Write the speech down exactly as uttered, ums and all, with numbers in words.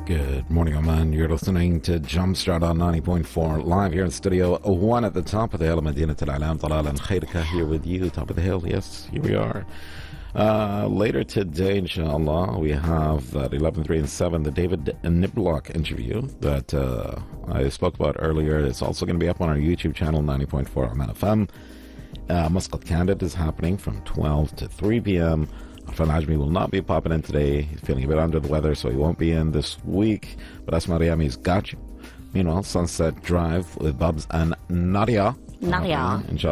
Good morning, Oman. You're listening to Jumpstart on ninety point four, live here in Studio one at the top of the hill of Medina Al Alam, Talal and Khairika here with you, top of the hill. Yes, here we are. Uh, later today, inshallah, we have at eleven, three, and seven the David Niblock interview that uh, I spoke about earlier. It's also going to be up on our YouTube channel, ninety point four Oman F M. Uh, Muscat Candid is happening from twelve to three p.m. Arfan Ajmi will not be popping in today. He's feeling a bit under the weather, so he won't be in this week. But Asma Riyami's got you. Meanwhile, Sunset Drive with Bubs and Nadia. Nadia. Inshallah.